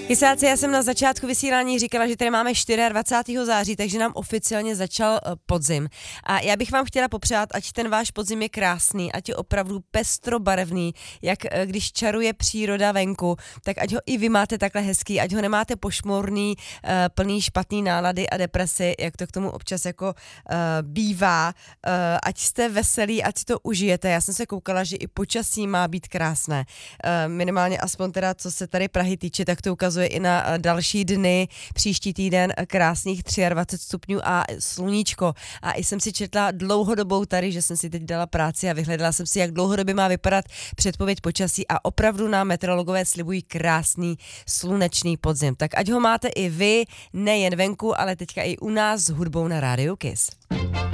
Kysáci, já jsem na začátku vysílání říkala, že tady máme 24. září, takže nám oficiálně začal podzim. A já bych vám chtěla popřát, ať ten váš podzim je krásný, ať je opravdu pestrobarevný, jak když čaruje příroda venku, tak ať ho i vy máte takhle hezký, ať ho nemáte pošmorný, plný špatný nálady a depresy, jak to k tomu občas jako bývá. Ať jste veselí, ať si to užijete. Já jsem se koukala, že i počasí má být krásné. Minimálně aspoň teda, co se tady Prahy týče, tak to ukazuje i na další dny, příští týden krásných 23 stupňů a sluníčko. A i jsem si četla dlouhodobou tady, že jsem si teď dala práci a vyhledala jsem si, jak dlouhodobě má vypadat předpověď počasí a opravdu nám meteorologové slibují krásný slunečný podzim. Tak ať ho máte i vy, nejen venku, ale teďka i u nás s hudbou na Rádiu Kiss.